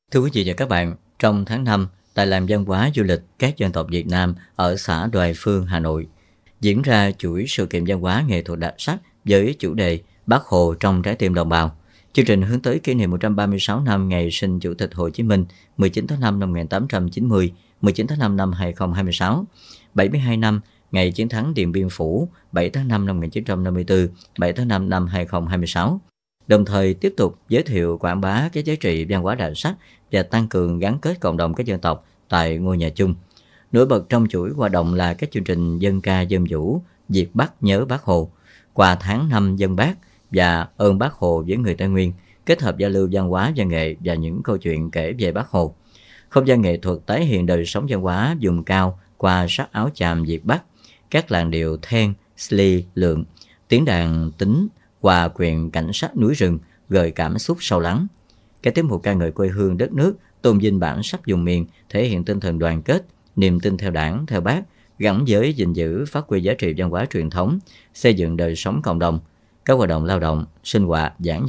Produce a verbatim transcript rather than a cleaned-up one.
Thưa quý vị và các bạn, trong tháng năm, tại làng văn hóa du lịch các dân tộc Việt Nam ở xã Đoài Phương, Hà Nội, diễn ra chuỗi sự kiện văn hóa nghệ thuật đặc sắc với chủ đề Bác Hồ trong trái tim đồng bào. Chương trình hướng tới kỷ niệm một trăm ba mươi sáu năm ngày sinh Chủ tịch Hồ Chí Minh mười chín tháng năm năm một nghìn tám trăm chín mươi, mười chín tháng năm năm hai nghìn không trăm hai mươi sáu, bảy mươi hai năm ngày chiến thắng Điện Biên Phủ bảy tháng năm năm một nghìn chín trăm năm mươi tư, bảy tháng năm năm hai nghìn không trăm hai mươi sáu. Đồng thời tiếp tục giới thiệu quảng bá các giá trị văn hóa đặc sắc và tăng cường gắn kết cộng đồng các dân tộc tại ngôi nhà chung. Nổi bật trong chuỗi hoạt động là các chương trình dân ca dân vũ, Việt Bắc nhớ Bác Hồ, quà tháng năm dân Bác và ơn Bác Hồ với người Tây Nguyên, kết hợp giao lưu văn hóa văn nghệ và những câu chuyện kể về Bác Hồ. Không gian nghệ thuật tái hiện đời sống văn hóa vùng cao qua sắc áo chàm Việt Bắc, các làn điệu then, sli, lượn, tiếng đàn tính, hòa quyện cảnh sắc núi rừng gợi cảm xúc sâu lắng. Các tiết mục ca ngợi quê hương đất nước, tôn vinh bản sắc vùng miền, thể hiện tinh thần đoàn kết, niềm tin theo Đảng, theo Bác, gắn với gìn giữ phát huy giá trị văn hóa truyền thống, xây dựng đời sống cộng đồng. Các hoạt động lao động, sinh hoạt, giảng